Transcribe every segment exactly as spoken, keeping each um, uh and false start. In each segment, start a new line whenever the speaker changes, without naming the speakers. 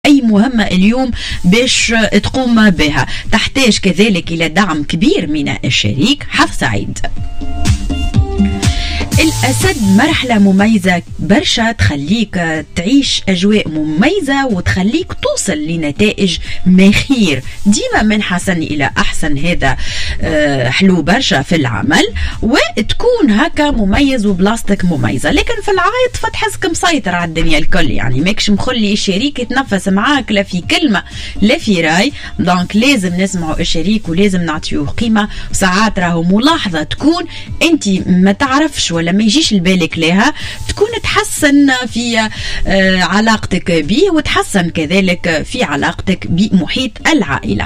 أي مهمة اليوم باش تقوم بها. تحتاج كذلك إلى دعم كبير من الشريك. حظ سعيد. الأسد مرحلة مميزة برشا، تخليك تعيش أجواء مميزة وتخليك توصل لنتائج مخير ديما من حسن إلى أحسن. هذا حلو برشا في العمل، وتكون هكا مميز وبلاستيك مميزة. لكن في العاطفة تحسك مسيطر على الدنيا الكل، يعني ماكش مخلي الشريك يتنفس معاك لا في كلمة لا في راي. دونك لازم نسمعوا الشريك ولازم نعطيوه قيمة. ساعات راهو ملاحظة تكون انت ما تعرفش ولا ما يجيش لبالك لها، تكون تحسن في علاقتك به وتحسن كذلك في علاقتك بمحيط العائلة.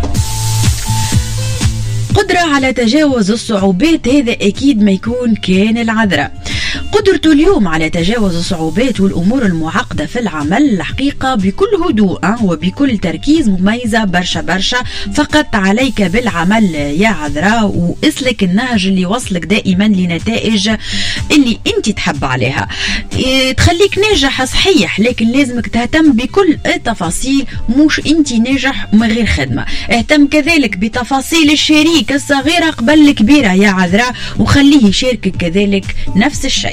قدرة على تجاوز الصعوبات، هذا أكيد ما يكون كان العذراء. قدرته اليوم على تجاوز الصعوبات والأمور المعقدة في العمل الحقيقة بكل هدوء وبكل تركيز مميزة برشا برشا. فقط عليك بالعمل يا عذراء، واسلك النهج اللي وصلك دائما لنتائج اللي انت تحب عليها. اه تخليك ناجح صحيح، لكن لازمك تهتم بكل التفاصيل، مش انت ناجح من غير خدمة. اهتم كذلك بتفاصيل الشريك الصغيرة قبل الكبيرة يا عذراء، وخليه يشاركك كذلك نفس الشيء.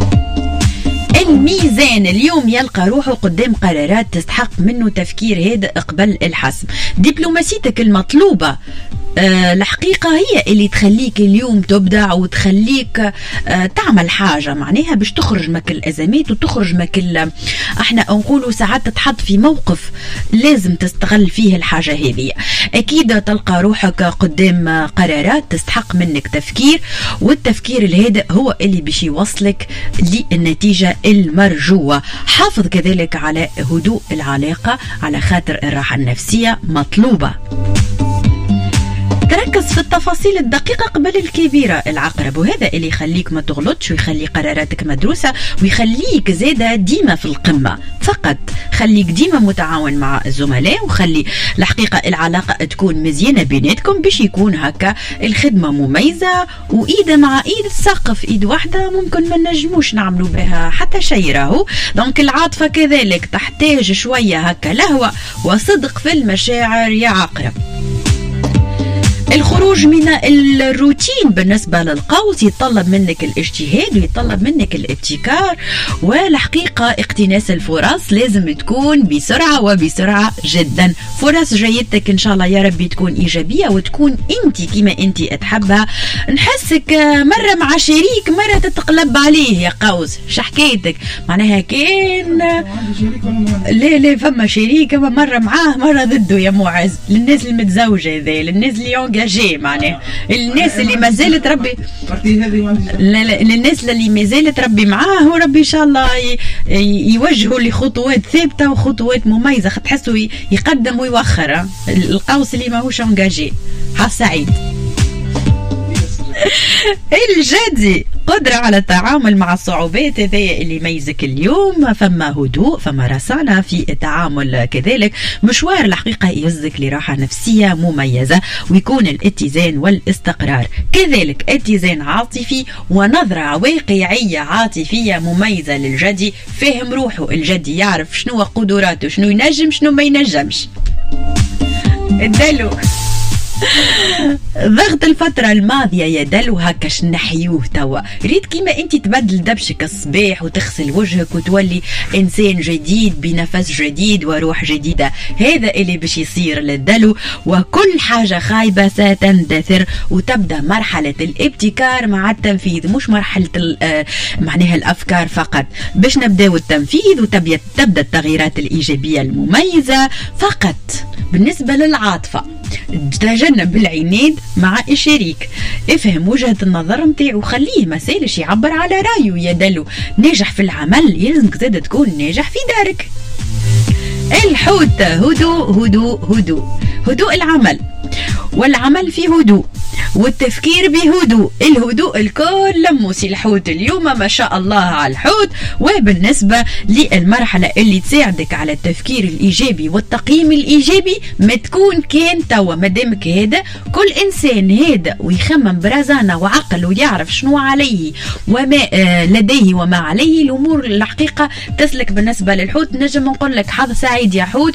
الميزان اليوم يلقى روحه قدام قرارات تستحق منه تفكير هادئ قبل الحسم. دبلوماسيتك المطلوبة أه الحقيقة هي اللي تخليك اليوم تبدع وتخليك أه تعمل حاجة معناها باش تخرج مك الأزمات وتخرج مك احنا نقولوا ساعات تتحط في موقف لازم تستغل فيه الحاجة هذه. أكيد تلقى روحك قدام قرارات تستحق منك تفكير، والتفكير الهادئ هو اللي باش يوصلك للنتيجة المرجوة. حافظ كذلك على هدوء العلاقة على خاطر الراحة النفسية مطلوبة. تركز في التفاصيل الدقيقة قبل الكبيرة العقرب، وهذا اللي يخليك ما تغلطش ويخلي قراراتك مدروسة ويخليك زادة ديما في القمة. فقط خليك ديما متعاون مع الزملاء، وخلي الحقيقة العلاقة تكون مزيانة بيناتكم باش يكون هكا الخدمة مميزة، وإيد مع إيد السقف إيد واحدة ممكن ما نجموش نعملوا بها حتى شيء راهو. دونك العاطفة كذلك تحتاج شوية هكا لهوة وصدق في المشاعر يا عقرب. الخروج من الروتين بالنسبة للقوس يتطلب منك الاجتهاد ويتطلب منك الابتكار، والحقيقة اقتناص الفرص لازم تكون بسرعة وبسرعة جدا. فرص جيدتك ان شاء الله يا ربي تكون ايجابية وتكون انت كما انت تحبها. نحسك مرة مع شريك مرة تتقلب عليه يا قوس، شحكايتك معناها كان لا لا فما شريك مرة معاه مرة ضده يا معز. للناس المتزوجة ذي، للناس اللي جي معناه، الناس اللي ما زالت ربي لا لا للناس اللي ما زالت ربي معاه، وربي ان شاء الله يوجهوا لخطوات ثابته وخطوات مميزه. تحسوا يقدم ويوخر القوس اللي ماهوش انجاجي. حظ سعيد. الجدي قدرة على التعامل مع الصعوبات، هذا اللي يميزك اليوم. فما هدوء فما رصانة في التعامل، كذلك مشوار الحقيقة يهزك لراحة نفسية مميزة، ويكون الاتزان والاستقرار. كذلك اتزان عاطفي ونظرة واقعية عاطفية مميزة للجدي. فهم روحه الجدي، يعرف شنو قدراته، شنو ينجم شنو ما ينجمش. الدلو ضغط الفترة الماضية يا دلو هكاش نحيوه توا. ريت كيما انت تبدل دبشك الصباح وتغسل وجهك وتولي انسان جديد بنفس جديد وروح جديدة. هذا اللي باش يصير للدلو، وكل حاجة خايبة ستندثر وتبدأ مرحلة الابتكار مع التنفيذ، مش مرحلة معناها الافكار فقط. باش نبداو التنفيذ وتبدأ تبدأ التغييرات الايجابية المميزة. فقط بالنسبة للعاطفة تجنب العناد مع الشريك، افهم وجهة النظر متاعو وخليه ما سالش يعبر على رايه يا دلو. ناجح في العمل يلزمك زاد تكون ناجح في دارك. الحوت هدوء هدوء هدوء هدوء العمل، والعمل في هدوء والتفكير بهدوء. الهدوء الكل لموسي الحوت اليوم ما شاء الله على الحوت. وبالنسبة للمرحلة اللي تساعدك على التفكير الإيجابي والتقييم الإيجابي ما تكون كان توا مادامك هذا كل إنسان هذا ويخمم برزانة وعقل ويعرف شنو عليه وما آه لديه وما عليه. الأمور الحقيقة تسلك بالنسبة للحوت. نجم نقول لك حظ سعيد يا حوت